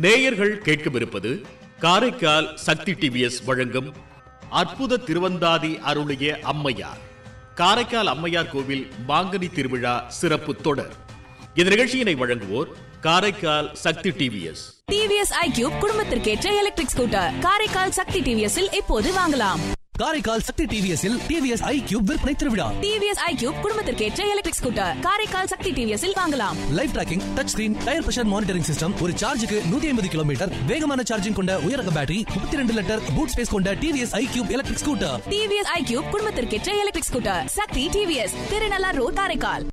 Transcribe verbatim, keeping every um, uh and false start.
நேயர்கள் கேட்கவிருப்பது காரைக்கால் சக்தி டிவிஎஸ் வழங்கும் அற்புத திருவந்தாதி அருளிய அம்மையார். காரைக்கால் அம்மையார் கோவில் மாங்கனி திருவிழா சிறப்பு தொடர். இந்த நிகழ்ச்சியினை வழங்குவோர் காரைக்கால் சக்தி TVS. TVS iQube குடும்பத்திற்கேற்ற electric scooter Karaikal சக்தி டிவிஎஸ்ஸில் இப்போது வாங்கலாம். காரைக்கால் சக்தி டிவிஎஸ்ஸில் டிவிஎஸ் ஐக்யூப் விற்பனை திருவிழா. TVS iQube குடும்பத்திற்கேற்ற electric scooter Karaikal சக்தி டிவிஎஸ்ஸில் வாங்கலாம். Live tracking, touch screen, tyre pressure monitoring system, ஒரு சார்ஜுக்கு நூத்தி ஐம்பது கிலோமீட்டர் வேகமான சார்ஜிங் கொண்ட உயரக பேட்டரி, முப்பத்தி ரெண்டு லிட்டர் பூட் ஸ்பேஸ் கொண்ட TVS iQube electric scooter. TVS iQube குடும்பத்திற்கேற்ற electric scooter சக்தி டிவிஎஸ், திருநள்ளார் ரோட், காரைக்கால்.